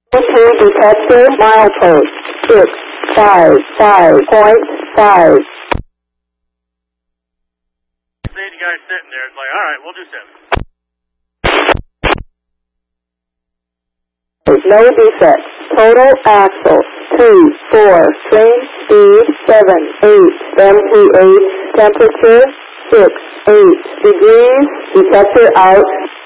Two detector milepost 655.5. See the guy sitting there, it's like, alright, we'll do 7. There's no defects. Total axle 2-4. Train speed 7-8. MPH temperature 6-8 degrees. Detector out.